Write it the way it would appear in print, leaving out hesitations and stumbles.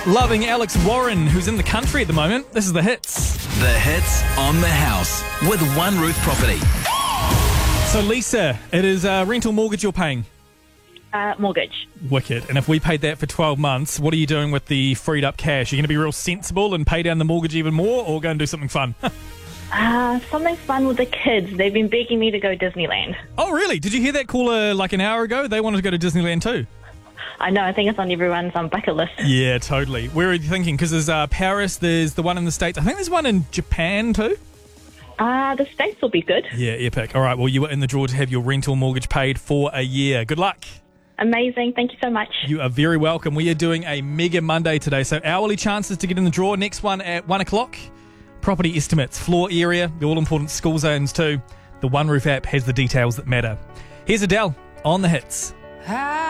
Loving Alex Warren, who's in the country at the moment. This is The Hits. The Hits on the House with One Roof Property. So, Lisa, it is a rental mortgage you're paying. Mortgage. Wicked. And if we paid that for 12 months, what are you doing with the freed up cash? Are you going to be real sensible and pay down the mortgage even more, or go and do something fun? Something fun with the kids. They've been begging me to go Disneyland. Oh, really? Did you hear that caller like an hour ago? They wanted to go to Disneyland too. I know, I think it's on everyone's bucket list. Yeah, totally. Where are you thinking? Because there's Paris, there's the one in the States. I think there's one in Japan too. The States will be good. Yeah, epic. All right, well, you were in the draw to have your rental mortgage paid for a year. Good luck. Amazing. Thank you so much. You are very welcome. We are doing a Mega Monday today, so hourly chances to get in the draw. Next one at 1 o'clock. Property estimates, floor area, the all-important school zones too. The One Roof app has the details that matter. Here's Adele on The Hits.